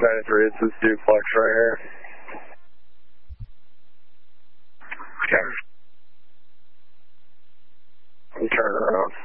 93, it's this duplex right here. Okay. I'm turning around.